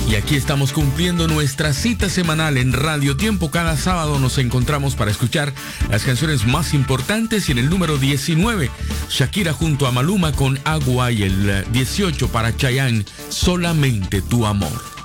Y aquí estamos cumpliendo nuestra cita semanal en Radio Tiempo. Cada sábado nos encontramos para escuchar las canciones más importantes, y en el número 19, Shakira junto a Maluma con Agua, y el 18 para Chayanne, Solamente tu amor.